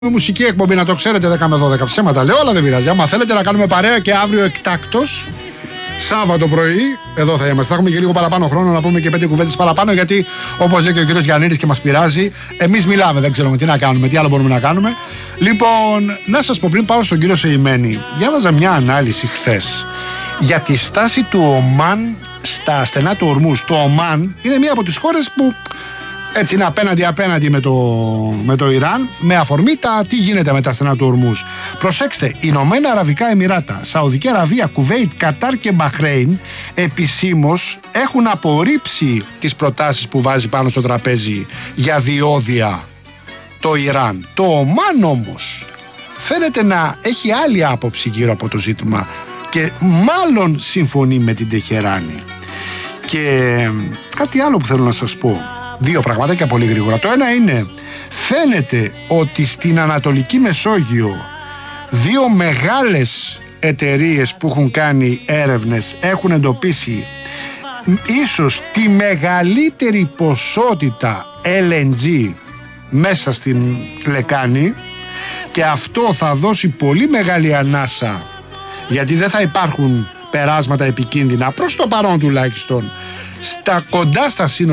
Μουσική εκπομπή, να το ξέρετε, 10 με 12 ψέματα λέω, αλλά δεν πειράζει. Άμα θέλετε να κάνουμε παρέα και αύριο εκτάκτος, Σάββατο πρωί, εδώ θα είμαστε. Θα έχουμε και λίγο παραπάνω χρόνο να πούμε και 5 κουβέντες παραπάνω, γιατί όπως λέει και ο κύριος Γιαννίδης και μας πειράζει, εμείς μιλάμε, δεν ξέρουμε τι να κάνουμε, τι άλλο μπορούμε να κάνουμε. Λοιπόν, να σας πω πριν πάω στον κύριο Σεϊμένη, διάβαζα μια ανάλυση χθες για τη στάση του Ομάν στα στενά του Ορμούς. Το Ομάν είναι μία από τις χώρες που έτσι είναι απέναντι με το Ιράν, με αφορμή τι γίνεται με τα στενά του Ορμούς. Προσέξτε, Ηνωμένα Αραβικά Εμιράτα, Σαουδική Αραβία, Κουβέιτ, Κατάρ και Μπαχρέιν επισήμως έχουν απορρίψει τις προτάσεις που βάζει πάνω στο τραπέζι για διόδια το Ιράν. Το Ομάν όμως φαίνεται να έχει άλλη άποψη γύρω από το ζήτημα και μάλλον συμφωνεί με την Τεχεράνη. Και κάτι άλλο που θέλω να σας πω. Δύο πραγματάκια πολύ γρήγορα. Το ένα είναι, φαίνεται ότι στην Ανατολική Μεσόγειο δύο μεγάλες εταιρείες που έχουν κάνει έρευνες έχουν εντοπίσει ίσως τη μεγαλύτερη ποσότητα LNG μέσα στην λεκάνη, και αυτό θα δώσει πολύ μεγάλη ανάσα, γιατί δεν θα υπάρχουν περάσματα επικίνδυνα προς το παρόν τουλάχιστον κοντά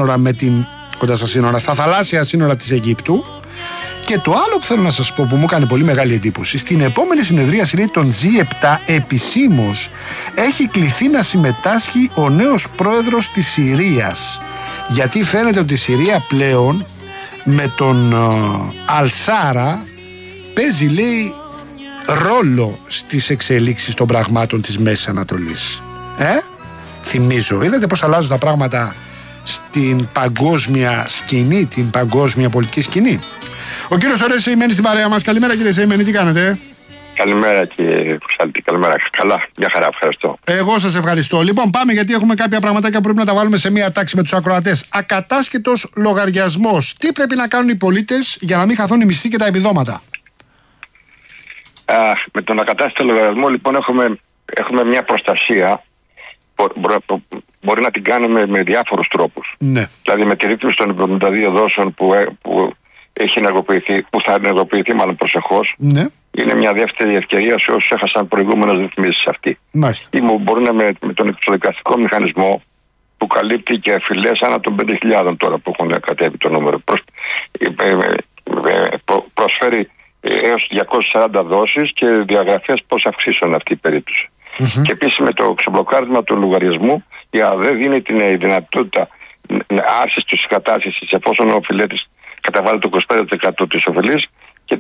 στα σύνορα, στα θαλάσσια σύνορα της Αιγύπτου. Και το άλλο που θέλω να σας πω, που μου έκανε πολύ μεγάλη εντύπωση, στην επόμενη συνεδρίαση των G7 επισήμως έχει κληθεί να συμμετάσχει ο νέος πρόεδρος της Συρίας, γιατί φαίνεται ότι η Συρία πλέον με τον Αλσάρα παίζει, λέει, ρόλο στις εξελίξεις των πραγμάτων της Μέσης Ανατολής. Θυμίζω, είδατε πως αλλάζουν τα πράγματα στην παγκόσμια σκηνή, την παγκόσμια πολιτική σκηνή. Ο κύριος Ωραίος Σεϊμένης στην παρέα μας. Καλημέρα κύριε Σεϊμένη, τι κάνετε? Καλημέρα κύριε Κουστάλτη, καλημέρα. Καλά, μια χαρά, ευχαριστώ. Εγώ σας ευχαριστώ. Λοιπόν, πάμε, γιατί έχουμε κάποια πραγματάκια που πρέπει να τα βάλουμε σε μία τάξη με τους ακροατές. Ακατάσχετος λογαριασμός. Τι πρέπει να κάνουν οι πολίτες για να μην χαθούν οι μισθοί και τα επιδόματα? Με τον ακατάσχετο λογαριασμό, λοιπόν, έχουμε μια προστασία. Μπορεί να την κάνουμε με διάφορους τρόπους. Ναι. Δηλαδή με τη ρύθμιση των 72 δόσεων που έχει ενεργοποιηθεί, που θα ενεργοποιηθεί μάλλον προσεχώς. Ναι. Είναι μια δεύτερη ευκαιρία σε όσους έχασαν προηγούμενες ρυθμίσεις αυτή. Ή μπορούν με τον εξοδικαστικό μηχανισμό που καλύπτει και φυλές άνω των 5.000 τώρα που έχουν κατέβει το νούμερο. Προσφέρει έως 240 δόσεις και διαγραφές πώς αυξήσουν αυτή η περίπτωση. Και επίσης με το ξεμπλοκάρισμα του λογαριασμού, η ΑΔΕ δίνει την δυνατότητα άρσης της κατάστασης εφόσον ο οφειλέτης καταβάλει το 25% της οφειλής και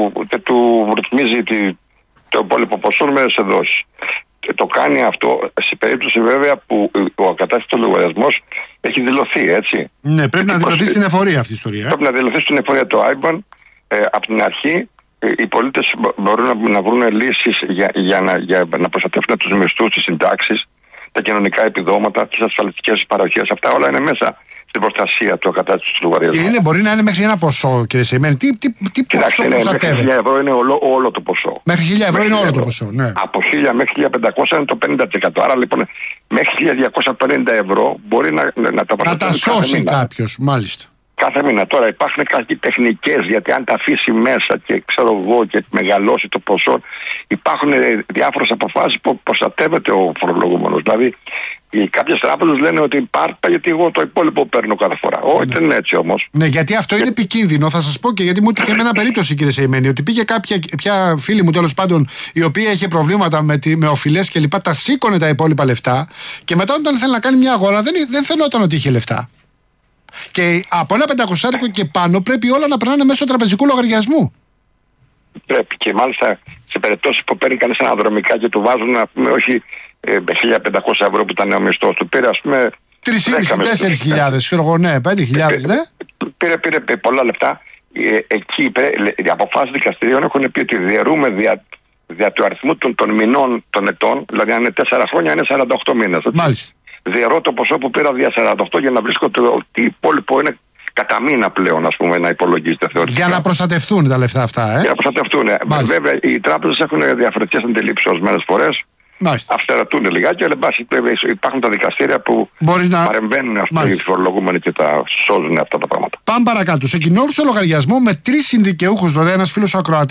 του ρυθμίζει το υπόλοιπο ποσό σε δόσεις. Το κάνει αυτό σε περίπτωση βέβαια που ο ακατάσχετος λογαριασμός έχει δηλωθεί, έτσι. Ναι, πρέπει να δηλωθεί στην εφορία αυτή η ιστορία. Πρέπει να δηλωθεί στην εφορία το IBAN από την αρχή. Οι πολίτες μπορούν να βρουν λύσεις για να προστατεύουν τους μισθούς, τις συντάξεις, τα κοινωνικά επιδόματα, τις ασφαλιστικές παροχές. Αυτά όλα είναι μέσα στην προστασία του ακατάσχετου λογαριασμού. Μπορεί να είναι μέχρι ένα ποσό, κύριε Σεϊμένη. Τι ποσό προστατεύεται? Μέχρι 1.000 ευρώ είναι όλο το ποσό. Μέχρι 1.000 ευρώ είναι όλο το ποσό, ναι. Από 1.000 μέχρι 1.500 είναι το 50%. Άρα λοιπόν μέχρι 1.250 ευρώ μπορεί να τα προστατεύει. Να τα σώσει κάποιος, μάλιστα. Κάθε μήνα. Τώρα υπάρχουν κάποιες τεχνικές, γιατί αν τα αφήσει μέσα και και μεγαλώσει το ποσό, υπάρχουν διάφορες αποφάσεις που προστατεύεται ο φορολογούμενος. Δηλαδή, κάποιες τράπεζες λένε ότι υπάρχει, γιατί εγώ το υπόλοιπο παίρνω κάθε φορά. Όχι, δεν είναι έτσι όμως. Ναι, γιατί αυτό είναι επικίνδυνο. Θα σας πω και γιατί μου έτυχε ένα περίπτωση, κύριε Σεϊμένη, ότι πήγε κάποια φίλη μου τέλος πάντων, η οποία είχε προβλήματα με οφειλές και λοιπά, τα σήκωνε τα υπόλοιπα λεφτά και μετά όταν θέλει να κάνει μια αγορά δεν φαινόταν ότι είχε λεφτά. Και από ένα 500 και πάνω πρέπει όλα να περνάνε μέσω τραπεζικού λογαριασμού. Πρέπει, και μάλιστα σε περιπτώσεις που παίρνει κανείς αναδρομικά και του βάζουν, να πούμε, όχι 1.500 ευρώ που ήταν ο μισθός του, πήρε, ας πούμε, 3.500-4.000, ξέρω εγώ, ναι, 5.000, ναι. Πήρε πολλά λεφτά. Εκεί οι αποφάσεις δικαστηρίων έχουν πει ότι διαιρούμε δια του αριθμού των μηνών των ετών, δηλαδή αν είναι 4 χρόνια, είναι 48 μήνες. Μάλιστα. Διαιρώ το ποσό που πήρα δια 48 για να βρίσκω ότι υπόλοιπο είναι κατά μήνα πλέον, ας πούμε, να υπολογίζεται θεωρητικά. Για να προστατευτούν τα λεφτά αυτά, Για να προστατευτούν. Βέβαια, οι τράπεζες έχουν διαφορετικές αντιλήψεις ορισμένες φορές. αυστερατούν λιγάκι, αλλά υπάρχουν τα δικαστήρια που παρεμβαίνουν οι φορολογούμενοι και τα σώζουν αυτά τα πράγματα. Πάμε παρακάτω. Σε κοινόχρηστο λογαριασμό με 3 συνδικαιούχους, δηλαδή ένας φίλος ακροατής